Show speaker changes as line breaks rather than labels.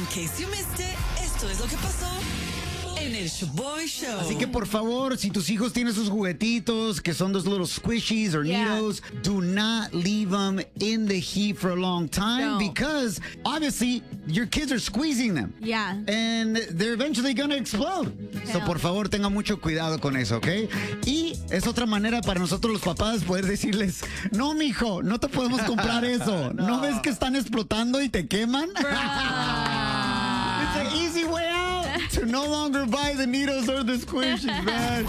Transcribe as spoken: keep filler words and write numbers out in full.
In case you missed it, esto es lo que pasó en el Shoboy Show.
Así que por favor, si tus hijos tienen sus juguetitos que son those little squishies or
Yeah.
needles, do not leave them in the heat for a long time
No.
because obviously your kids are squeezing them.
Yeah.
And they're eventually gonna explode. So
Yeah.
por favor, tengan mucho cuidado con eso, ¿ok? Y es otra manera para nosotros los papás poder decirles, no, mijo, no te podemos comprar eso. ¿No, ves que están explotando y te queman? It's an easy way out to no longer buy the needles or the squishies, man.